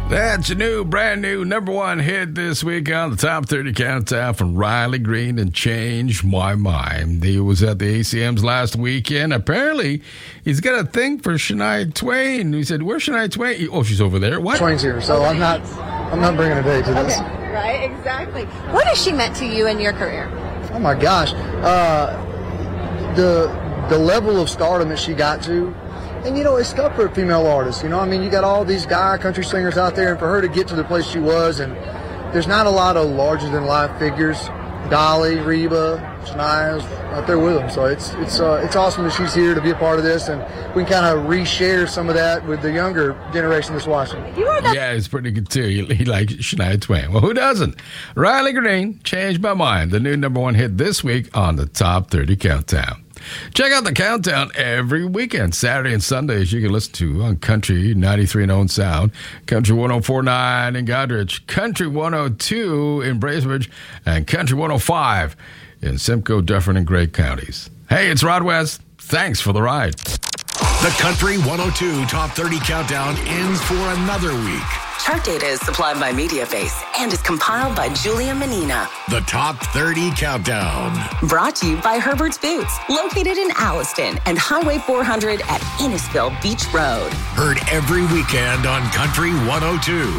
That's your brand new number one hit this week on the Top 30 Countdown from Riley Green and Change My Mind. He was at the ACMs last weekend. Apparently, he's got a thing for Shania Twain. He said, "Where's Shania Twain?" Oh, she's over there. What? Twain's here, so I'm not bringing a date to this. Okay, right, exactly. What has she meant to you in your career? Oh my gosh, the level of stardom that she got to. And, it's tough for a female artist, you got all these guy country singers out there, and for her to get to the place she was, and there's not a lot of larger-than-life figures. Dolly, Reba, Shania's out there with them. So it's awesome that she's here to be a part of this, and we can kind of reshare some of that with the younger generation that's watching. Yeah, it's pretty good, too. He likes Shania Twain. Well, who doesn't? Riley Green, Change My Mind, the new number one hit this week on the Top 30 Countdown. Check out the countdown every weekend, Saturday and Sundays. You can listen to on Country 93 Own Sound, Country 104.9 in Goderich, Country 102 in Bracebridge, and Country 105 in Simcoe, Dufferin, and Gray counties. Hey, it's Rod West. Thanks for the ride. The Country 102 Top 30 Countdown ends for another week. Chart data is supplied by Mediabase and is compiled by Julia Menina. The Top 30 Countdown. Brought to you by Herbert's Boots, located in Alliston and Highway 400 at Innisfil Beach Road. Heard every weekend on Country 102.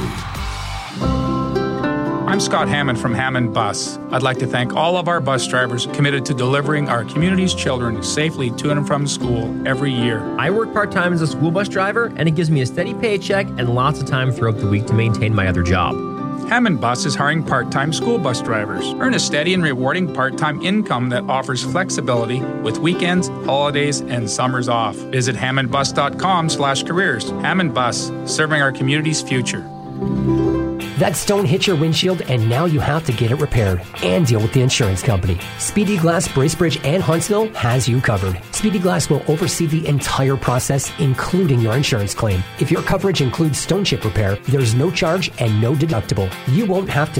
I'm Scott Hammond from Hammond Bus. I'd like to thank all of our bus drivers committed to delivering our community's children safely to and from school every year. I work part-time as a school bus driver, and it gives me a steady paycheck and lots of time throughout the week to maintain my other job. Hammond Bus is hiring part-time school bus drivers. Earn a steady and rewarding part-time income that offers flexibility with weekends, holidays, and summers off. Visit hammondbus.com/careers. Hammond Bus, serving our community's future. That stone hit your windshield, and now you have to get it repaired and deal with the insurance company. Speedy Glass Bracebridge and Huntsville has you covered. Speedy Glass will oversee the entire process, including your insurance claim. If your coverage includes stone chip repair, there's no charge and no deductible. You won't have to